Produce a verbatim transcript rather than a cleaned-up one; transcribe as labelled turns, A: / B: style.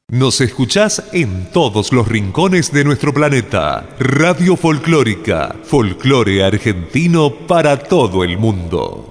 A: Nos escuchás en todos los rincones de nuestro planeta. Radio Folclórica, folclore argentino para todo el mundo.